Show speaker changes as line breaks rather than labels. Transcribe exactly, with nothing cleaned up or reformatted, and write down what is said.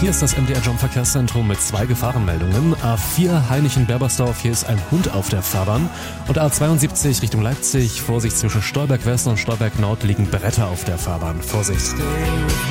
Hier ist das M D R Jump Verkehrszentrum mit zwei Gefahrenmeldungen. A vier Hainichen-Berbersdorf, hier ist ein Hund auf der Fahrbahn. Und A zweiundsiebzig Richtung Leipzig, Vorsicht zwischen Stolberg West und Stolberg Nord liegen Bretter auf der Fahrbahn. Vorsicht!